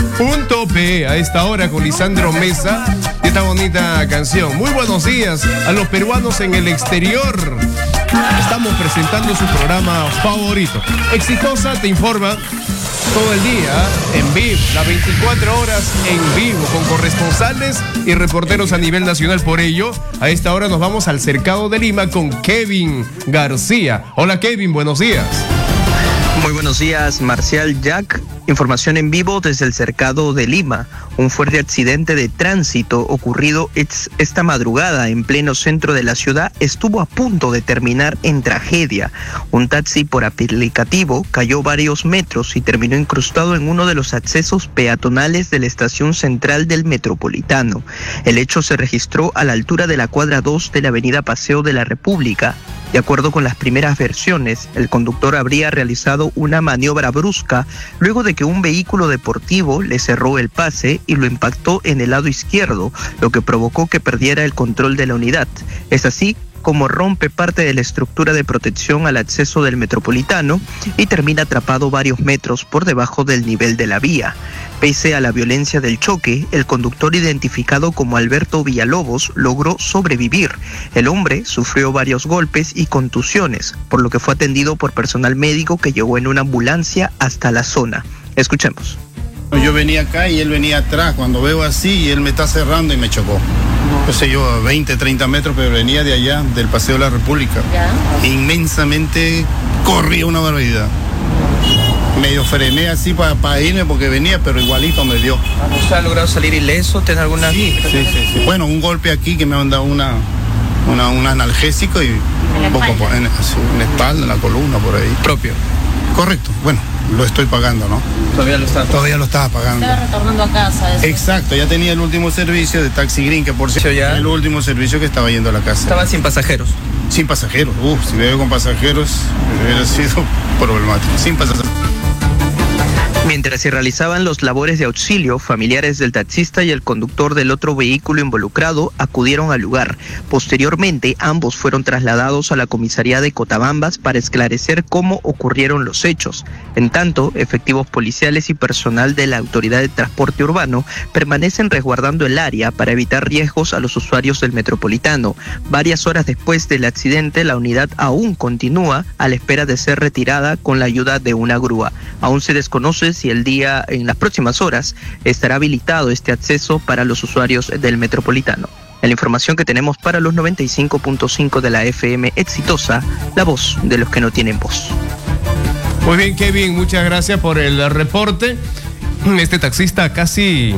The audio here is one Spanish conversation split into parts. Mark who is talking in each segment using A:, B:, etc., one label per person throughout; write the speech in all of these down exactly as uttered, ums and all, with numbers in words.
A: punto pe a esta hora con Lisandro Mesa y esta bonita canción. Muy buenos días a los peruanos en el exterior. Estamos presentando su programa favorito. Exitosa te informa todo el día en vivo, las veinticuatro horas en vivo, con corresponsales y reporteros a nivel nacional. Por ello, a esta hora nos vamos al Cercado de Lima con Kevin García. Hola Kevin, buenos días.
B: Muy buenos días, Marcial, Jack. Información en vivo desde el Cercado de Lima. Un fuerte accidente de tránsito ocurrido esta madrugada en pleno centro de la ciudad estuvo a punto de terminar en tragedia. Un taxi por aplicativo cayó varios metros y terminó incrustado en uno de los accesos peatonales de la estación central del Metropolitano. El hecho se registró a la altura de la cuadra dos de la avenida Paseo de la República. De acuerdo con las primeras versiones, el conductor habría realizado una maniobra brusca luego de que un vehículo deportivo le cerró el pase y lo impactó en el lado izquierdo, lo que provocó que perdiera el control de la unidad. Es así como rompe parte de la estructura de protección al acceso del Metropolitano y termina atrapado varios metros por debajo del nivel de la vía. Pese a la violencia del choque, el conductor, identificado como Alberto Villalobos, logró sobrevivir. El hombre sufrió varios golpes y contusiones, por lo que fue atendido por personal médico que llegó en una ambulancia hasta la zona. Escuchemos.
C: Yo venía acá y él venía atrás. Cuando veo así, y él me está cerrando y me chocó. No sé yo, a veinte, treinta metros, pero venía de allá, del Paseo de la República. ¿Ya? Inmensamente corría una barbaridad. Medio frené así para pa irme porque venía, pero igualito me dio.
B: ¿Usted ha logrado salir ileso? ¿Tiene alguna...?
C: Sí, sí, sí, sí. Bueno, un golpe aquí que me han dado una, una, un analgésico y un poco en, así, en la espalda, en la columna, por ahí.
B: ¿Propio?
C: Correcto, bueno, lo estoy pagando, ¿no?
B: Todavía lo está.
C: Todavía lo estaba pagando.
D: Estaba retornando a casa. Eso.
C: Exacto, ya tenía el último servicio de Taxi Green, que por cierto ya el último servicio que estaba yendo a la casa.
B: Estaba sin pasajeros.
C: Sin pasajeros, uf, si me veo con pasajeros hubiera sido problemático. Sin pasajeros.
B: Mientras se realizaban los labores de auxilio, familiares del taxista y el conductor del otro vehículo involucrado acudieron al lugar. Posteriormente, ambos fueron trasladados a la comisaría de Cotabambas para esclarecer cómo ocurrieron los hechos. En tanto, efectivos policiales y personal de la Autoridad de Transporte Urbano permanecen resguardando el área para evitar riesgos a los usuarios del Metropolitano. Varias horas después del accidente, la unidad aún continúa a la espera de ser retirada con la ayuda de una grúa. Aún se desconoce si el día, en las próximas horas, estará habilitado este acceso para los usuarios del Metropolitano. En la información que tenemos para los noventa y cinco punto cinco de la F M Exitosa, la voz de los que no tienen voz.
A: Muy bien, Kevin, muchas gracias por el reporte. Este taxista casi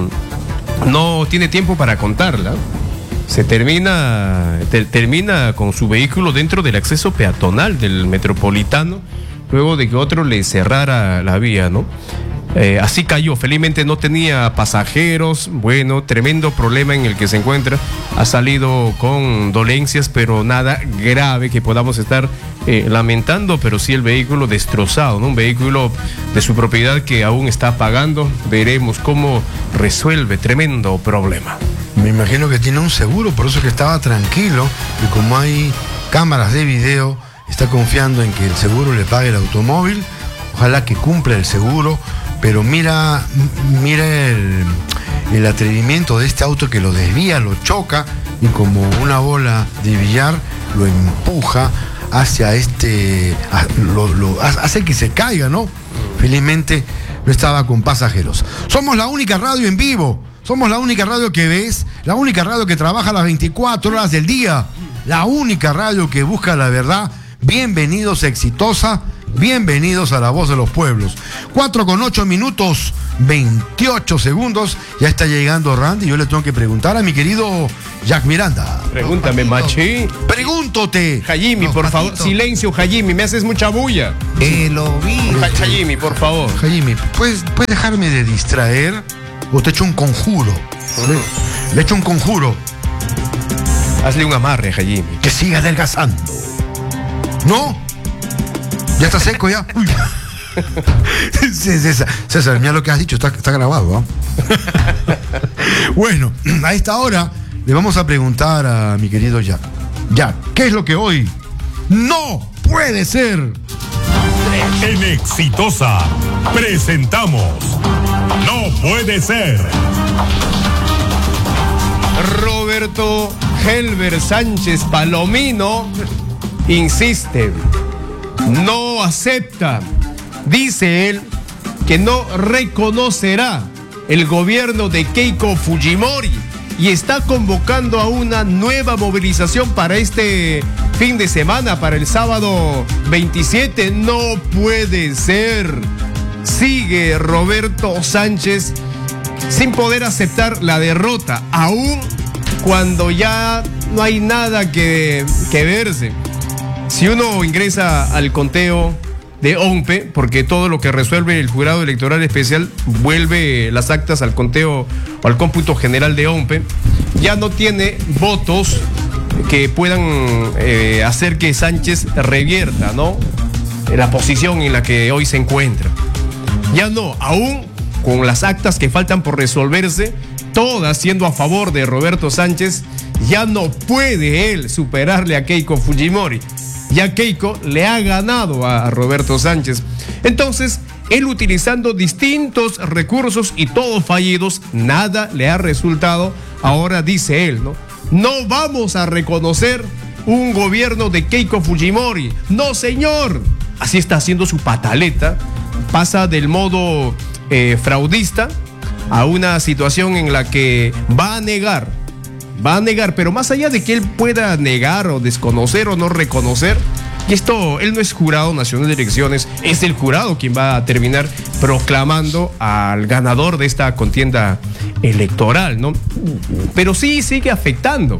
A: no tiene tiempo para contarla. Se termina, ter, termina con su vehículo dentro del acceso peatonal del Metropolitano, luego de que otro le cerrara la vía, ¿no? Eh, así cayó, felizmente no tenía pasajeros. Bueno, tremendo problema en el que se encuentra. Ha salido con dolencias, pero nada grave que podamos estar eh, lamentando, pero sí el vehículo destrozado, ¿no? Un vehículo de su propiedad que aún está pagando. Veremos cómo resuelve tremendo problema.
E: Me imagino que tiene un seguro, por eso que estaba tranquilo, y como hay cámaras de video, está confiando en que el seguro le pague el automóvil. Ojalá que cumpla el seguro, pero mira, mira el, el atrevimiento de este auto que lo desvía, lo choca y como una bola de billar lo empuja hacia este, lo, lo, hace que se caiga, ¿no? Felizmente no estaba con pasajeros. Somos la única radio en vivo, somos la única radio que ves, la única radio que trabaja las veinticuatro horas del día, la única radio que busca la verdad. Bienvenidos a Exitosa, bienvenidos a La Voz de los Pueblos. cuatro con ocho minutos, veintiocho segundos. Ya está llegando Randy. Yo le tengo que preguntar a mi querido Jack Miranda.
A: Pregúntame, machi.
E: Pregúntate.
A: Hajimi, por favor. Patito. Silencio, Hajimi. Me haces mucha bulla.
E: Eh, lo vi.
A: Hajimi, por favor.
E: Hajimi, ¿puedes, ¿puedes dejarme de distraer? O te echo un conjuro. Le, le echo un conjuro.
A: Hazle un amarre, Hajimi.
E: Que siga adelgazando. ¿No? Ya está seco ya. Uy. César, César, mira lo que has dicho, está, está grabado, ¿eh? Bueno, a esta hora le vamos a preguntar a mi querido Jack. Jack, ¿qué es lo que hoy no puede ser?
F: En Exitosa presentamos
D: No puede ser.
A: Roberto Helber Sánchez Palomino insiste, no acepta, dice él, que no reconocerá el gobierno de Keiko Fujimori y está convocando a una nueva movilización para este fin de semana, para el sábado veintisiete. No puede ser. Sigue Roberto Sánchez sin poder aceptar la derrota, aún cuando ya no hay nada que, que verse. Si uno ingresa al conteo de OMPE, porque todo lo que resuelve el jurado electoral especial vuelve las actas al conteo o al cómputo general de OMPE, ya no tiene votos que puedan eh, hacer que Sánchez revierta, ¿no?, la posición en la que hoy se encuentra. Ya no, aún con las actas que faltan por resolverse, todas siendo a favor de Roberto Sánchez, ya no puede él superarle a Keiko Fujimori. Ya Keiko le ha ganado a Roberto Sánchez. Entonces, él utilizando distintos recursos y todos fallidos, nada le ha resultado. Ahora dice él, ¿no? No vamos a reconocer un gobierno de Keiko Fujimori. No, señor. Así está haciendo su pataleta. Pasa del modo eh, fraudista a una situación en la que va a negar. Va a negar, pero más allá de que él pueda negar o desconocer o no reconocer, y esto, él no es jurado nacional de elecciones, es el jurado quien va a terminar proclamando al ganador de esta contienda electoral, ¿no? Pero sí sigue afectando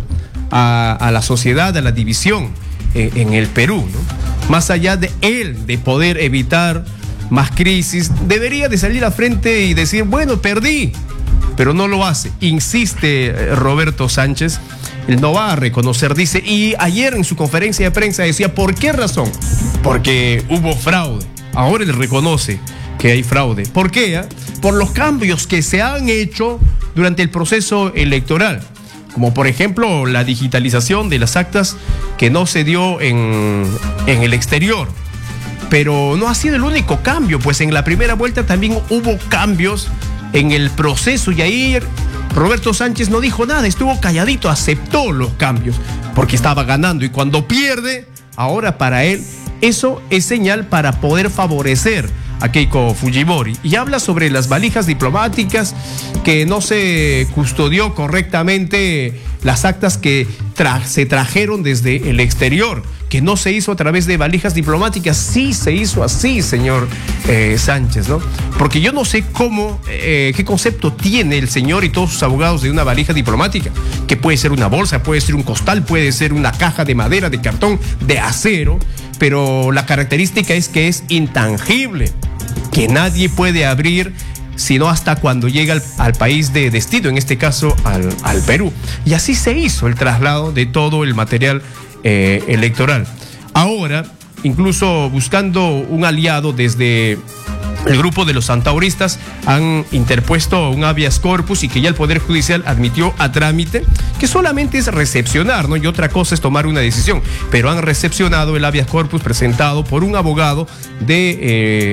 A: a, a la sociedad, a la división eh, en el Perú, ¿no? Más allá de él, de poder evitar más crisis, debería de salir a frente y decir, bueno, perdí. Pero no lo hace. Insiste Roberto Sánchez, él no va a reconocer, dice, y ayer en su conferencia de prensa decía, ¿por qué razón? Porque hubo fraude. Ahora él reconoce que hay fraude. ¿Por qué? Eh? Por los cambios que se han hecho durante el proceso electoral, como por ejemplo la digitalización de las actas que no se dio en, en el exterior. Pero no ha sido el único cambio, pues en la primera vuelta también hubo cambios en el proceso y ahí Roberto Sánchez no dijo nada, estuvo calladito, aceptó los cambios porque estaba ganando, y cuando pierde, ahora para él eso es señal para poder favorecer a Keiko Fujimori. Y habla sobre las valijas diplomáticas, que no se custodió correctamente las actas que tra- se trajeron desde el exterior, que no se hizo a través de valijas diplomáticas. Sí se hizo así, señor eh, Sánchez, ¿no? Porque yo no sé cómo, eh, qué concepto tiene el señor y todos sus abogados de una valija diplomática, que puede ser una bolsa, puede ser un costal, puede ser una caja de madera, de cartón, de acero, pero la característica es que es intangible, que nadie puede abrir sino hasta cuando llega al, al país de destino, en este caso al, al Perú. Y así se hizo el traslado de todo el material eh, electoral. Ahora, incluso buscando un aliado desde el grupo de los santauristas, han interpuesto un habeas corpus y que ya el Poder Judicial admitió a trámite, que solamente es recepcionar, ¿no? Y otra cosa es tomar una decisión, pero han recepcionado el habeas corpus presentado por un abogado de eh,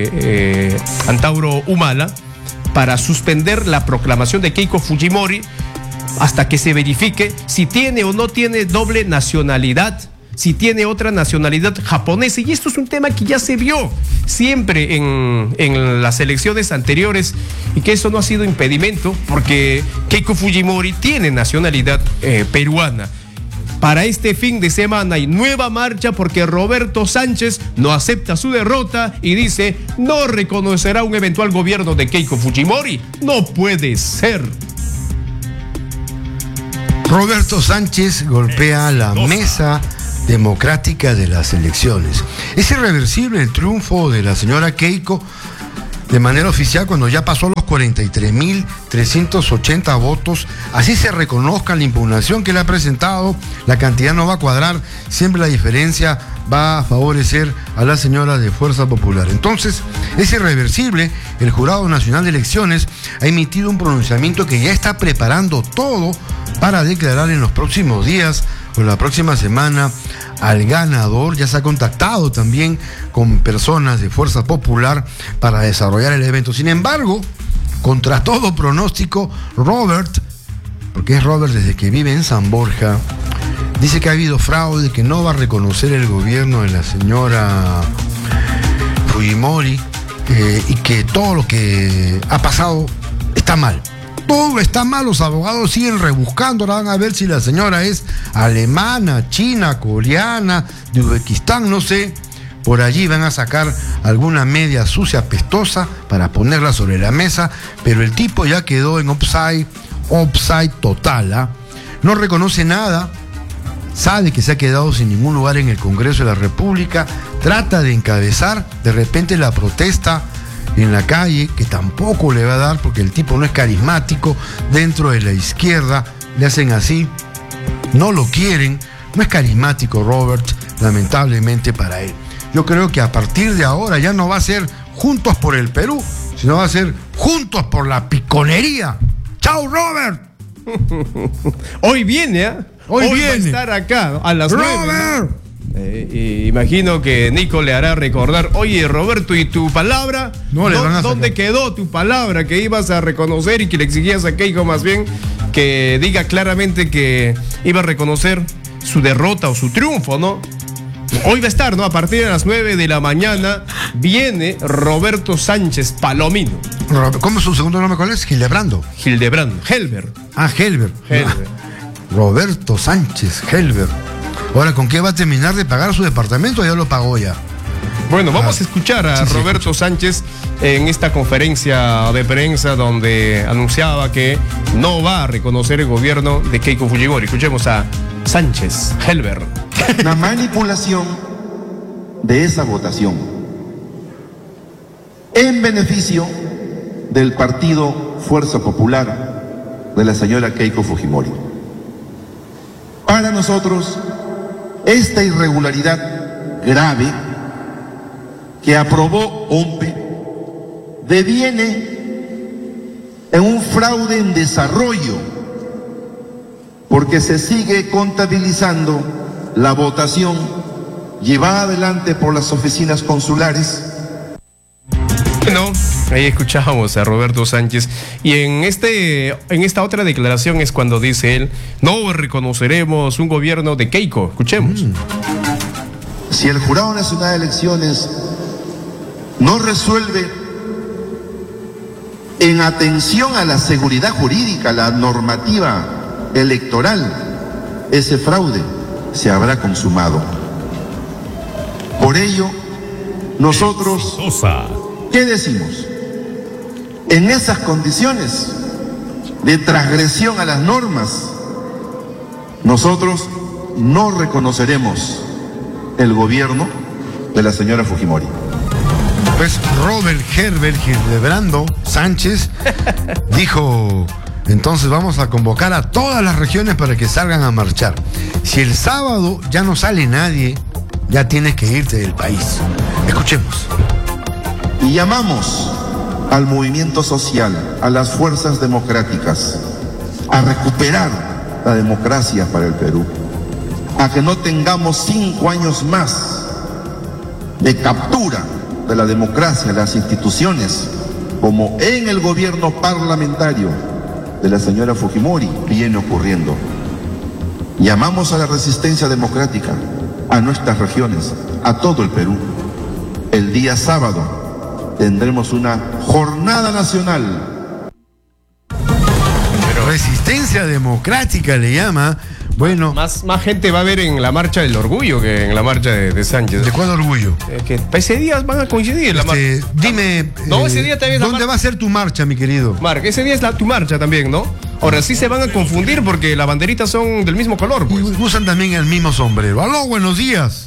A: eh, Antauro Humala para suspender la proclamación de Keiko Fujimori hasta que se verifique si tiene o no tiene doble nacionalidad, si tiene otra nacionalidad japonesa. Y esto es un tema que ya se vio siempre en, en las elecciones anteriores, y que eso no ha sido impedimento, porque Keiko Fujimori tiene nacionalidad eh, peruana. Para este fin de semana hay nueva marcha porque Roberto Sánchez no acepta su derrota y dice, no reconocerá un eventual gobierno de Keiko Fujimori. No puede ser.
E: Roberto Sánchez golpea la mesa democrática de las elecciones. Es irreversible el triunfo de la señora Keiko de manera oficial cuando ya pasó los cuarenta y tres mil trescientos ochenta votos. Así se reconozca la impugnación que le ha presentado, la cantidad no va a cuadrar, siempre la diferencia va a favorecer a la señora de Fuerza Popular. Entonces, es irreversible. El Jurado Nacional de Elecciones ha emitido un pronunciamiento que ya está preparando todo para declarar en los próximos días o la próxima semana al ganador. Ya se ha contactado también con personas de Fuerza Popular para desarrollar el evento. Sin embargo, contra todo pronóstico, Robert, porque es Robert desde que vive en San Borja, dice que ha habido fraude, que no va a reconocer el gobierno de la señora Fujimori, eh, y que todo lo que ha pasado está mal. Todo está mal, los abogados siguen rebuscando, ahora van a ver si la señora es alemana, china, coreana, de Uzbekistán, no sé. Por allí van a sacar alguna media sucia, apestosa, para ponerla sobre la mesa, pero el tipo ya quedó en offside, offside total, ¿ah? No reconoce nada, sabe que se ha quedado sin ningún lugar en el Congreso de la República, trata de encabezar de repente la protesta en la calle, que tampoco le va a dar porque el tipo no es carismático, dentro de la izquierda le hacen así, no lo quieren, no es carismático Robert, lamentablemente para él. Yo creo que a partir de ahora ya no va a ser Juntos por el Perú, sino va a ser Juntos por la Piconería. ¡Chao, Robert!
A: Hoy viene, ¿eh?
E: Hoy,
A: Hoy
E: viene.
A: va a estar acá a las
E: ¡Robert!
A: nueve. Eh, y imagino que Nico le hará recordar, oye Roberto, ¿y tu palabra?
E: No le van a sacar.
A: ¿Dónde quedó tu palabra que ibas a reconocer y que le exigías a Keiko más bien que diga claramente que iba a reconocer su derrota o su triunfo, ¿no? Hoy va a estar, ¿no? A partir de las nueve de la mañana viene Roberto Sánchez Palomino.
E: ¿Cómo es su segundo nombre? ¿Cuál es? Hildebrando.
A: Hildebrand, Helber.
E: Ah, Helber.
A: Helber.
E: Ah, Roberto Sánchez Helber. Ahora, ¿con qué va a terminar de pagar su departamento? Ya lo pagó ya.
A: Bueno, vamos
E: Ah,
A: a escuchar a
E: sí, sí,
A: Roberto
E: escucho.
A: Sánchez en esta conferencia de prensa donde anunciaba que no va a reconocer el gobierno de Keiko Fujimori. Escuchemos a Sánchez Helber.
D: La manipulación de esa votación en beneficio del partido Fuerza Popular de la señora Keiko Fujimori. Para nosotros, esta irregularidad grave que aprobó O M P E deviene en un fraude en desarrollo, porque se sigue contabilizando la votación llevada adelante por las oficinas consulares.
A: Bueno, ahí escuchábamos a Roberto Sánchez y en este en esta otra declaración es cuando dice él, no reconoceremos un gobierno de Keiko. Escuchemos. Mm.
D: Si el Jurado Nacional de Elecciones no resuelve en atención a la seguridad jurídica, la normativa electoral, ese fraude se habrá consumado. Por ello, nosotros, ¿qué decimos? En esas condiciones de transgresión a las normas, nosotros no reconoceremos el gobierno de la señora Fujimori.
E: Pues Robert Herbert Hildebrando Sánchez dijo, entonces vamos a convocar a todas las regiones para que salgan a marchar. Si el sábado ya no sale nadie, ya tienes que irte del país. Escuchemos.
D: Y llamamos al movimiento social, a las fuerzas democráticas, a recuperar la democracia para el Perú, a que no tengamos cinco años más de captura de la democracia, de las instituciones, como en el gobierno parlamentario de la señora Fujimori viene ocurriendo. Llamamos a la resistencia democrática, a nuestras regiones, a todo el Perú. El día sábado tendremos una jornada nacional.
E: Pero resistencia democrática le llama. Bueno,
A: Más, más gente va a ver en la marcha del orgullo que en la marcha de, de Sánchez.
E: ¿de cuál orgullo?
A: Eh, que ese día van a coincidir en la
E: Este,
A: marcha.
E: dime,
A: No,
E: eh,
A: ese día también es la
E: ¿dónde
A: mar-
E: va a ser tu marcha, mi querido?
A: Marc, ese día es la, tu marcha también, ¿no? Ahora sí se van a confundir porque las banderitas son del mismo color,
E: Y
A: pues.
E: usan también el mismo sombrero. Aló, buenos días.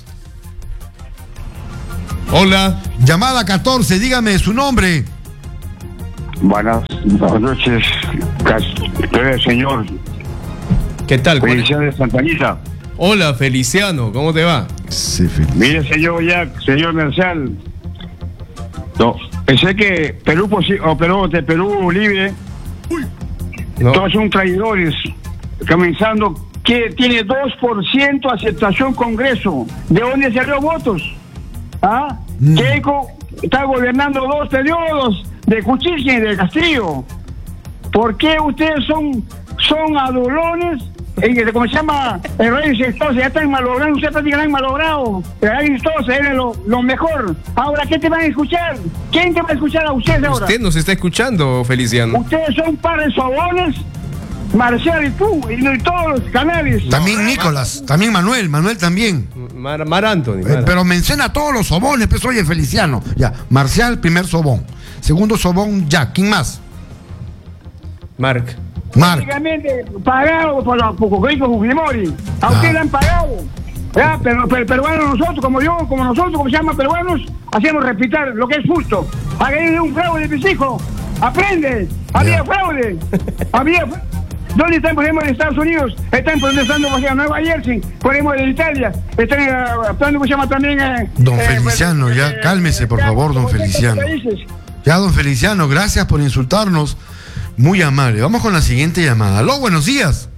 A: Hola.
E: Llamada catorce, dígame su nombre.
F: Buenas, buenas noches, cas- señor.
A: ¿Qué tal? ¿Cuál-
F: Feliciano de Santa Anita.
A: Hola, Feliciano, ¿cómo te va?
E: Sí, feliz.
F: Mire, señor Jack, señor Marcial. No, pensé que Perú, posi- o Perú, de Perú libre,
A: No.
F: todos son traidores. Comenzando, que tiene dos por ciento aceptación Congreso. ¿De dónde salió votos? ¿Ah?
E: Mm.
F: Keiko está gobernando dos periodos. de Justicia y de Castillo. ¿Por qué ustedes son, son adulones? Eh, ¿Cómo se llama? El rey Estados ya están malogrando, ustedes prácticamente han malogrado. El rey Estados era lo, lo mejor. Ahora, ¿qué te van a escuchar? ¿Quién te va a escuchar a ustedes ahora?
A: Usted nos está escuchando, Feliciano.
F: Ustedes son un par de sobones, Marcial y tú, y, y todos los canales.
E: También Nicolás, también Manuel, Manuel también.
A: Mar, Mar Anthony. Mar.
E: Eh, pero menciona a todos los sobones, pues oye, Feliciano. Ya, Marcial, primer sobón. Segundo sobón, ya. ¿Quién más?
A: Marc.
E: Marc.
F: Prácticamente pagado por los Pucuquicos Fujimori. A
E: Ah.
F: usted le han pagado. Ya, pero, pero peruanos nosotros, como yo, como nosotros, como se llama peruanos, hacemos respetar lo que es justo. Haga un fraude, mis hijos. Aprende. Había
E: Ya.
F: fraude. Había fra- ¿Dónde están, por ejemplo, en Estados Unidos? Están protestando, o sea, en Nueva Jersey, por ejemplo, en Italia. Están eh, actuando, ¿cómo se llama también? Eh,
E: Don
F: eh,
E: Feliciano,
F: pues,
E: ya,
F: eh,
E: cálmese, por
F: ya,
E: favor, don
F: como en estos
E: Feliciano.
F: países.
E: Ya, don Feliciano, gracias por insultarnos. Muy amable. Vamos con la siguiente llamada. Aló, buenos días.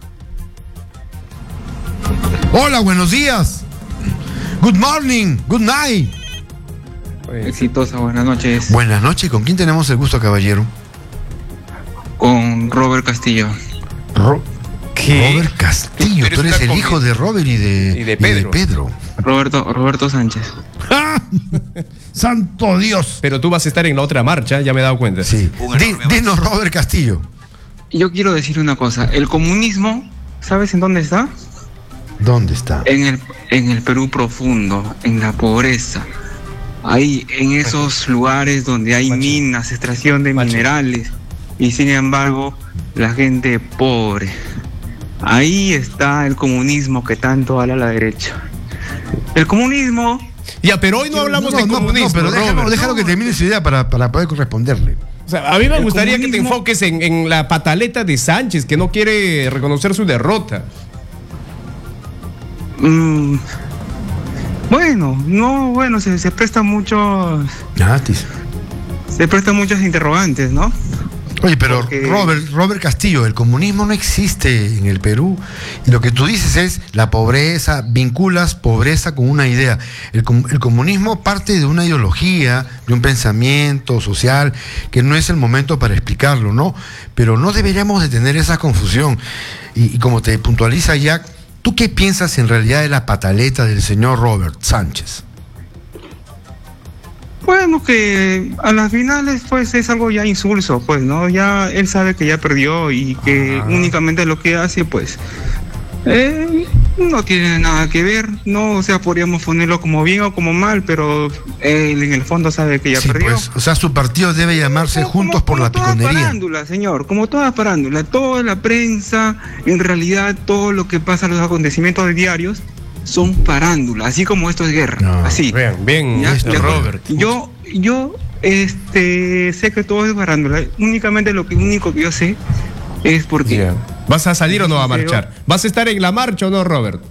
E: Hola, buenos días. Good morning, good night.
G: Exitosa, buenas noches.
E: Buenas noches. ¿Con quién tenemos el gusto, caballero?
G: Con Robert Castillo.
E: Ro-
A: ¿Qué?
E: Robert Castillo.
A: Eres
E: Tú eres
A: una
E: el
A: comi-
E: hijo de Robert y de,
A: Y de Pedro.
E: Pedro.
G: Roberto, Roberto Sánchez.
E: ¡Ah! ¡Santo Dios!
A: Pero tú vas a estar en la otra marcha, ya me he dado cuenta.
E: Sí.
G: Un
E: Di-
G: enorme
E: dinos, Robert Castillo.
G: Yo quiero decir una cosa. El comunismo, ¿sabes en dónde está?
E: ¿Dónde está?
G: En el, en el Perú profundo, en la pobreza. Ahí, en esos lugares donde hay
A: Macho.
G: minas, extracción de
A: Macho.
G: minerales. Y sin embargo, la gente pobre. Ahí está el comunismo que tanto habla la derecha. El comunismo...
A: Ya, pero hoy no hablamos de comunismo,
E: No, pero déjalo,
A: Robert.
E: déjalo que termine su idea para, para poder responderle.
A: O sea, a mí me
G: El
A: gustaría que te
G: comunismo-
A: enfoques en, en la pataleta de Sánchez, que no quiere reconocer su derrota.
G: Mm, bueno, no, bueno, se, se prestan muchos,
E: Gratis.
G: se prestan muchos interrogantes, ¿no?
E: Oye, pero
G: Porque-
E: Robert, Robert Castillo, el comunismo no existe en el Perú. Y lo que tú dices es la pobreza, vinculas pobreza con una idea. El, com- el comunismo parte de una ideología, de un pensamiento social, que no es el momento para explicarlo, ¿no? Pero no deberíamos de tener esa confusión. Y, y como te puntualiza Jack, ¿tú qué piensas en realidad de la pataleta del señor Robert Sánchez?
G: Bueno, que a las finales pues es algo ya insulso, pues, ¿no? Ya él sabe que ya perdió y que únicamente lo que hace pues eh, no tiene nada que ver, ¿no? O sea, podríamos ponerlo como bien o como mal, pero él en el fondo sabe que ya
E: Sí,
G: perdió.
E: pues, o sea, su partido debe llamarse
G: Como-
E: Juntos
G: como-
E: por la
G: como toda
E: Piconería.
G: parándula, señor, como toda parándula, toda la prensa, en realidad todo lo que pasa, los acontecimientos diarios, son parándula, así como esto es guerra,
E: No,
G: así.
A: Vean, bien,
G: Ya,
A: este
G: ya,
A: Robert.
G: Yo, yo, este, sé que todo es parándula. Únicamente lo que único que yo sé es porque
A: Ya. ¿Vas a salir o no a
G: Pero-
A: marchar? ¿Vas a estar en la marcha o no, Robert?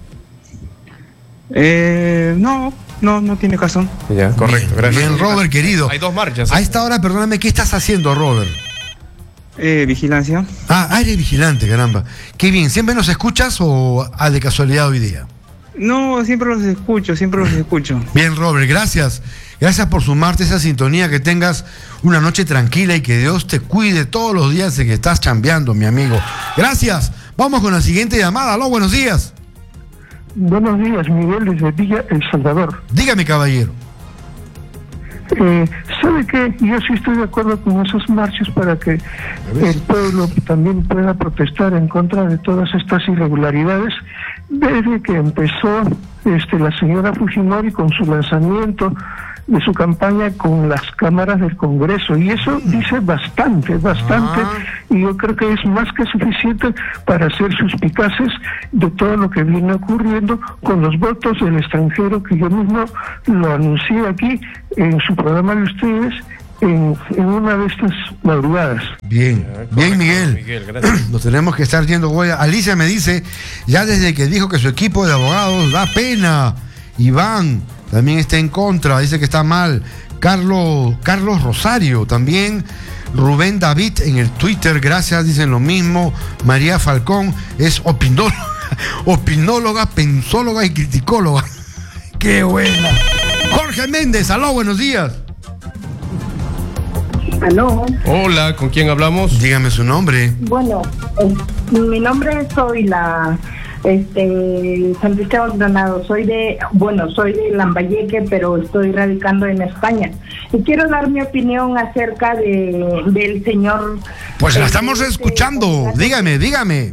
G: eh, no, no, no tiene caso.
A: Ya, correcto, gracias.
E: Bien, Robert, querido.
A: Hay dos marchas.
E: A esta hora, perdóname, ¿qué estás haciendo, Robert?
G: Eh, vigilancia.
E: Ah, ah, eres vigilante, caramba. Qué bien. ¿Siempre nos escuchas o ah, de casualidad hoy día?
G: No, siempre los escucho, siempre los escucho.
E: Bien, Robert, gracias. Gracias por sumarte a esa sintonía. Que tengas una noche tranquila y que Dios te cuide todos los días en que estás chambeando, mi amigo. Gracias. Vamos con la siguiente llamada. Aló, buenos días.
H: Buenos días, Miguel desde Villa El Salvador.
E: Dígame, caballero.
H: Eh, ¿Sabe qué? Yo sí estoy de acuerdo con esos marchos para que el pueblo también pueda protestar en contra de todas estas irregularidades. Desde que empezó este, la señora Fujimori con su lanzamiento de su campaña con las cámaras del Congreso, y eso dice bastante, bastante,
E: Ah.
H: y yo creo que es más que suficiente para ser suspicaces de todo lo que viene ocurriendo con los votos del extranjero, que yo mismo lo anuncié aquí en su programa de ustedes en, en una de estas madrugadas.
E: Bien, bien, Miguel.
A: Miguel, gracias.
E: Nos tenemos que estar yendo, güey. Alicia me dice, ya desde que dijo que su equipo de abogados da pena. Iván también está en contra, dice que está mal. Carlos, Carlos Rosario también. Rubén David en el Twitter, gracias, dicen lo mismo. María Falcón es opinóloga, opinóloga, pensóloga y criticóloga. ¡Qué buena! Jorge Méndez, aló, buenos días.
I: Aló.
A: Hola, ¿con quién hablamos?
E: Dígame su nombre.
I: Bueno, eh, mi nombre es Zoila, este, San Cristóbal Granado. Soy de, bueno, soy de Lambayeque, pero estoy radicando en España. Y quiero dar mi opinión acerca de del señor.
E: Pues la
I: eh,
E: estamos
I: este,
E: escuchando. Dígame, dígame.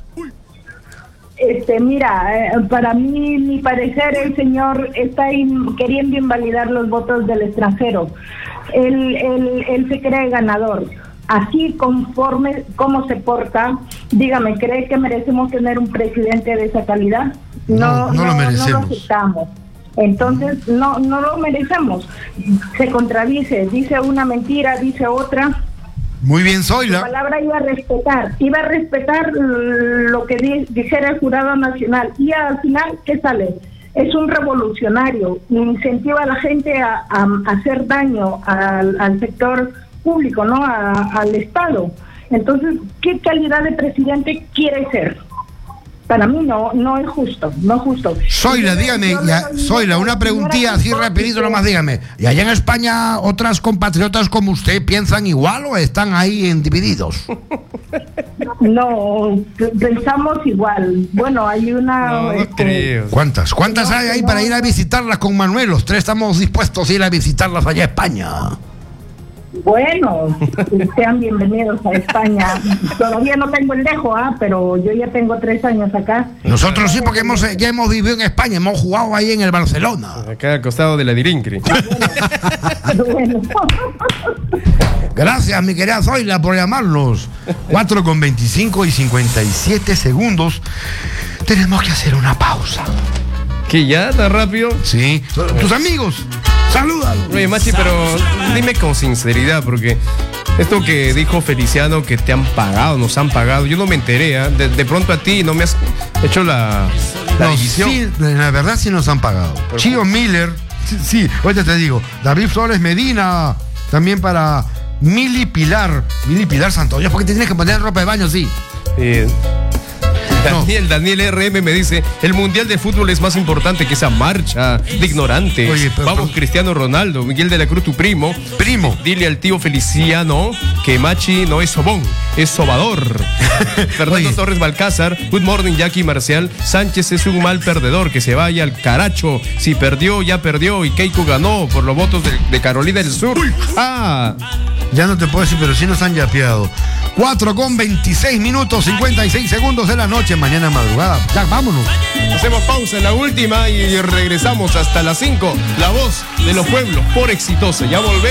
I: Este, mira, eh, para mí, mi parecer, el señor está in- queriendo invalidar los votos del extranjero. Él, él, él se cree ganador. Así conforme cómo se porta, dígame, ¿cree que merecemos tener un presidente de esa calidad?
E: No, no lo merecemos.
I: No lo aceptamos. Entonces, no, no lo merecemos. Se contradice, dice una mentira, dice otra.
E: Muy bien,
I: Su
E: Zoila.
I: palabra iba a respetar, iba a respetar lo que di- dijera el Jurado Nacional. Y al final, ¿qué sale? Es un revolucionario, incentiva a la gente a, a, a hacer daño al, al sector público, ¿no? A, al Estado. Entonces, ¿qué calidad de presidente quiere ser? Para mí no, no es justo, no es justo.
E: Zoila,
I: Yo-
E: dígame,
I: yo le
E: ya,
I: doy
E: Zoila,
I: dinero
E: una
I: a la
E: preguntilla
I: señora
E: así
I: Picotti,
E: rapidito
I: que-
E: nomás, dígame. ¿Y allá en España otras compatriotas como usted piensan igual o están ahí en divididos?
I: No, p- pensamos igual. Bueno, hay una...
A: No, no
I: este,
A: creo.
E: ¿Cuántas? ¿Cuántas
I: No,
E: hay ahí
I: no,
E: para ir a
I: no.
E: visitarlas con Manuel? Los tres estamos dispuestos a ir a visitarlas allá a España.
I: Bueno, sean bienvenidos a España. Todavía no tengo el dejo, ¿ah? Pero yo ya tengo tres años acá.
E: Nosotros sí, porque hemos, ya hemos vivido en España, hemos jugado ahí en el Barcelona.
A: Acá al costado de la Dirincri.
I: Bueno.
E: Gracias, mi querida Zoila, por llamarnos. cuatro con veinticinco y cincuenta y siete segundos. Tenemos que hacer una pausa.
A: ¿Qué ya? ¿Tan rápido?
E: Sí. Tus amigos, salúdalos.
A: Oye, Machi, pero dime con sinceridad, porque esto que dijo Feliciano, que te han pagado, nos han pagado, yo no me enteré, ¿eh? de, de pronto a ti no me has hecho la, la
E: No,
A: división.
E: sí, la verdad sí nos han pagado. Chío Miller, sí, sí, ahorita te digo, David Flores Medina, también para Mili Pilar, Mili Pilar Santoya, porque te tienes que poner ropa de baño, sí.
A: Eh, Daniel, Daniel R M me dice, el Mundial de Fútbol es más importante que esa marcha de ignorantes.
E: Oye, pero-
A: Vamos, Cristiano Ronaldo, Miguel de la Cruz, tu primo.
E: Primo.
A: Dile al tío Feliciano que Machi no es sobón, es sobador. Fernando
E: Oye.
A: Torres Balcázar, good morning, Jackie Marcial. Sánchez es un mal perdedor, que se vaya al caracho. Si perdió, ya perdió. Y Keiko ganó por los votos de, de Carolina del Sur. Ah,
E: Ya no te puedo decir, pero sí nos han yapeado. cuatro con veintiséis minutos, cincuenta y seis segundos de la noche, mañana madrugada. Ya, vámonos.
A: hacemos pausa en la última y regresamos hasta las cinco. La voz de los pueblos por Exitosa. Ya volvemos.